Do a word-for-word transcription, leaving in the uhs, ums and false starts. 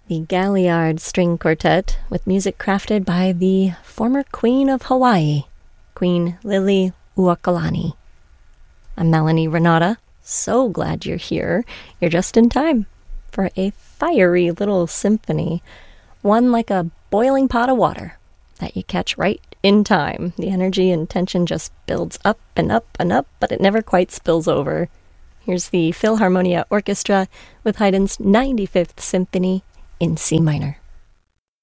The Galliard String Quartet, with music crafted by the former Queen of Hawaii, Queen Lili Uokalani. I'm Melanie Renata. So glad you're here. You're just in time for a fiery little symphony, one like a boiling pot of water that you catch right in time. The energy and tension just builds up and up and up, but it never quite spills over. Here's the Philharmonia Orchestra with Haydn's ninety-fifth Symphony in C minor.